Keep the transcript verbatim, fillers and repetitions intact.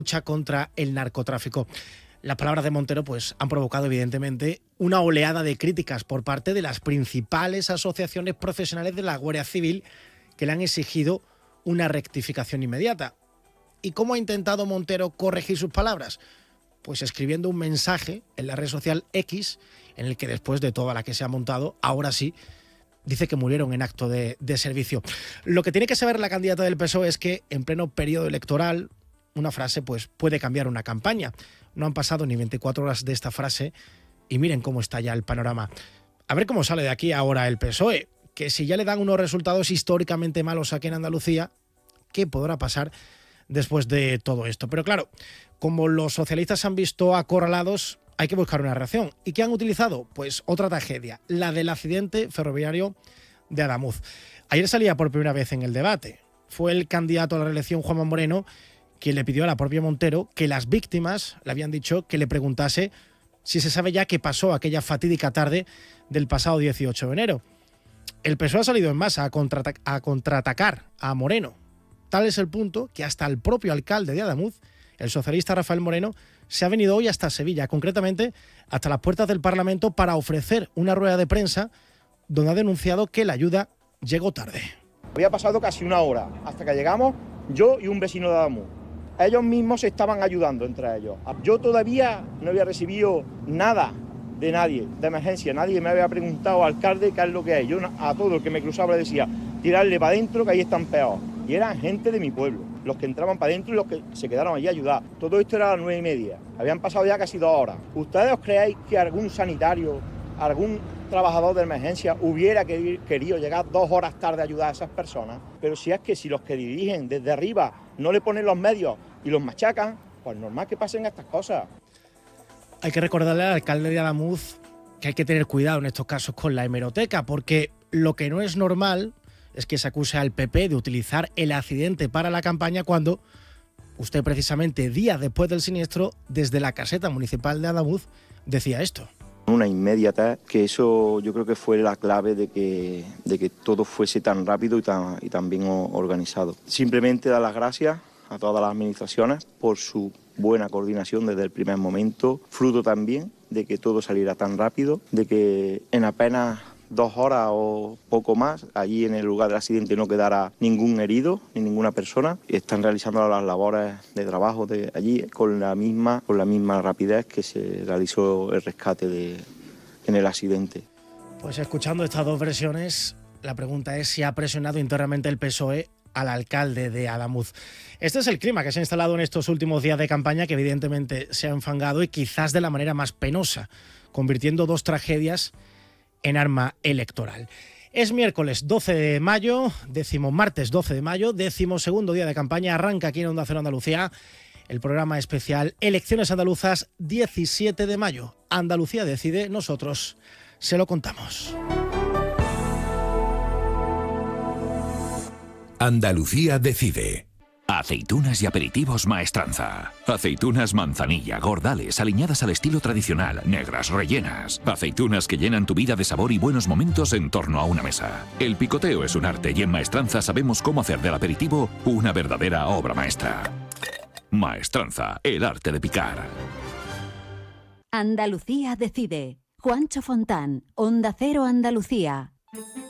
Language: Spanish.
lucha contra el narcotráfico. Las palabras de Montero pues, han provocado, evidentemente, una oleada de críticas por parte de las principales asociaciones profesionales de la Guardia Civil que le han exigido una rectificación inmediata. ¿Y cómo ha intentado Montero corregir sus palabras? Pues escribiendo un mensaje en la red social X, en el que después de toda la que se ha montado, ahora sí, dice que murieron en acto de, de servicio. Lo que tiene que saber la candidata del P S O E es que en pleno periodo electoral una frase pues, puede cambiar una campaña. No han pasado ni veinticuatro horas de esta frase y miren cómo está ya el panorama. A ver cómo sale de aquí ahora el P S O E, que si ya le dan unos resultados históricamente malos aquí en Andalucía, ¿qué podrá pasar después de todo esto? Pero claro, como los socialistas se han visto acorralados, hay que buscar una reacción. ¿Y qué han utilizado? Pues otra tragedia, la del accidente ferroviario de Adamuz. Ayer salía por primera vez en el debate. Fue el candidato a la reelección, Juanma Moreno, quien le pidió a la propia Montero que las víctimas le habían dicho que le preguntase si se sabe ya qué pasó aquella fatídica tarde del pasado dieciocho de enero. El P S O E ha salido en masa a, contraata- a contraatacar a Moreno. Tal es el punto que hasta el propio alcalde de Adamuz, el socialista Rafael Moreno, se ha venido hoy hasta Sevilla, concretamente hasta las puertas del Parlamento, para ofrecer una rueda de prensa donde ha denunciado que la ayuda llegó tarde. Había pasado casi una hora hasta que llegamos yo y un vecino de Adamuz. Ellos mismos se estaban ayudando entre ellos. Yo todavía no había recibido nada de nadie, de emergencia. Nadie me había preguntado, alcalde, qué es lo que hay. Yo a todo el que me cruzaba le decía, tirarle para adentro que ahí están peor. Y eran gente de mi pueblo, los que entraban para adentro y los que se quedaron allí a ayudar. Todo esto era a las nueve y media. Habían pasado ya casi dos horas. ¿Ustedes os creéis que algún sanitario, algún trabajador de emergencia hubiera querido llegar dos horas tarde a ayudar a esas personas? Pero si es que si los que dirigen desde arriba no le ponen los medios y los machacan, pues normal que pasen estas cosas. Hay que recordarle al alcalde de Adamuz que hay que tener cuidado en estos casos con la hemeroteca, porque lo que no es normal es que se acuse al P P de utilizar el accidente para la campaña cuando usted precisamente días después del siniestro, desde la caseta municipal de Adamuz, decía esto. Una inmediatez, que eso yo creo que fue la clave de que, de que todo fuese tan rápido y tan, y tan bien organizado. Simplemente dar las gracias a todas las administraciones por su buena coordinación desde el primer momento, fruto también de que todo saliera tan rápido, de que en apenas dos horas o poco más, allí en el lugar del accidente no quedara ningún herido ni ninguna persona. Están realizando las labores de trabajo de allí con la misma, con la misma rapidez que se realizó el rescate de, en el accidente. Pues escuchando estas dos versiones, la pregunta es si ha presionado internamente el P S O E al alcalde de Adamuz. Este es el clima que se ha instalado en estos últimos días de campaña, que evidentemente se ha enfangado y quizás de la manera más penosa, convirtiendo dos tragedias en arma electoral. Es miércoles doce de mayo, décimo martes doce de mayo, décimo segundo día de campaña, arranca aquí en Onda Cero Andalucía el programa especial Elecciones Andaluzas diecisiete de mayo. Andalucía decide, nosotros se lo contamos. Andalucía decide. Aceitunas y aperitivos Maestranza. Aceitunas manzanilla, gordales, aliñadas al estilo tradicional, negras, rellenas. Aceitunas que llenan tu vida de sabor y buenos momentos en torno a una mesa. El picoteo es un arte y en Maestranza sabemos cómo hacer del aperitivo una verdadera obra maestra. Maestranza, el arte de picar. Andalucía decide. Juancho Fontán, Onda Cero Andalucía.